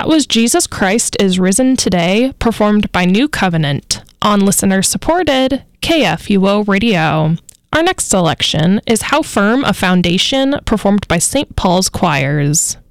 That was Jesus Christ is Risen Today, performed by New Covenant on listener-supported KFUO Radio. Our next selection is How Firm a Foundation, performed by St. Paul's Choirs.